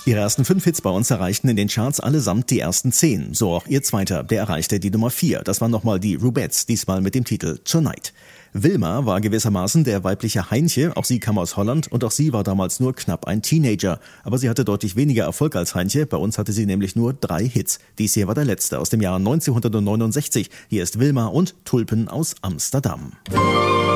Ihre ersten 5 Hits bei uns erreichten in den Charts allesamt die ersten 10. So auch ihr zweiter, der erreichte die Nummer 4. Das waren nochmal die Rubettes, diesmal mit dem Titel Tonight. Wilma war gewissermaßen der weibliche Heinche, auch sie kam aus Holland und auch sie war damals nur knapp ein Teenager. Aber sie hatte deutlich weniger Erfolg als Heinche, bei uns hatte sie nämlich nur 3 Hits. Dies hier war der letzte aus dem Jahr 1969. Hier ist Wilma und Tulpen aus Amsterdam.